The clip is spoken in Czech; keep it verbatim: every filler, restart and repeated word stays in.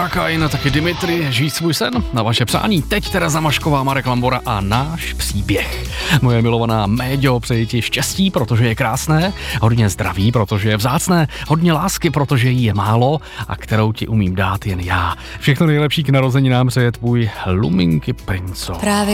Kain, taky Dimitri, žít svůj sen na vaše přání. Teď Tereza Mašková, Marek Lambora a náš příběh. Moje milovaná Méďo, přeji ti štěstí, protože je krásné, hodně zdraví, protože je vzácné, hodně lásky, protože jí je málo a kterou ti umím dát jen já. Všechno nejlepší k narozeninám přeje tvůj Luminky Princo. Právě